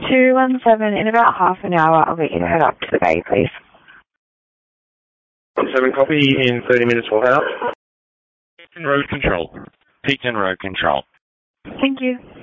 217, in about half an hour, I'll get you to head up to the bay, please. 17 copy, in 30 minutes we'll head up. Road control. Peakton Road control. Thank you.